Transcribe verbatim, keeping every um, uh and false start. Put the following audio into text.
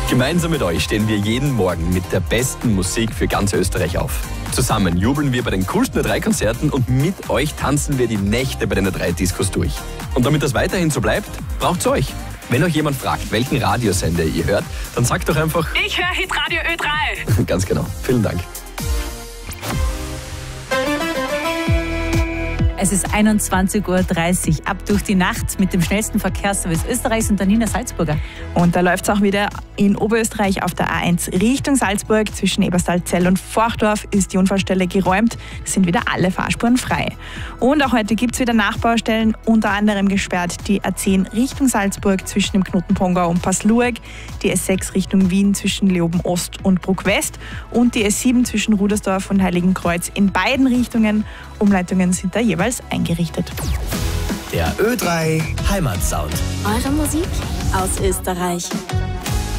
Gemeinsam mit euch stehen wir jeden Morgen mit der besten Musik für ganz Österreich auf. Zusammen jubeln wir bei den coolsten A drei Konzerten und mit euch tanzen wir die Nächte bei den A drei Discos durch. Und damit das weiterhin so bleibt, braucht's euch. Wenn euch jemand fragt, welchen Radiosender ihr hört, dann sagt doch einfach: Ich höre Hitradio Ö drei. Ganz genau. Vielen Dank. Es ist einundzwanzig Uhr dreißig. Ab durch die Nacht mit dem schnellsten Verkehrsservice Österreichs und der Nina Salzburger. Und da läuft es auch wieder in Oberösterreich auf der A eins Richtung Salzburg. Zwischen Eberstal-Zell und Forchdorf ist die Unfallstelle geräumt. Es sind wieder alle Fahrspuren frei. Und auch heute gibt es wieder Nachbaustellen. Unter anderem gesperrt die A zehn Richtung Salzburg zwischen dem Knoten Pongau und Passlueg, die S sechs Richtung Wien zwischen Leoben Ost und Bruck West und die S sieben zwischen Rudersdorf und Heiligenkreuz in beiden Richtungen. Umleitungen sind da jeweils eingerichtet. Der Ö drei Heimatsound. Eure Musik aus Österreich.